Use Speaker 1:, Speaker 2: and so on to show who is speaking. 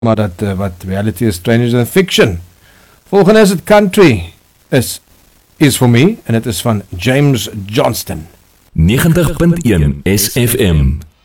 Speaker 1: maar dat wat reality is stranger than fiction. Volgende is het Country is for me en het is van James Johnston.
Speaker 2: 90.1 SFM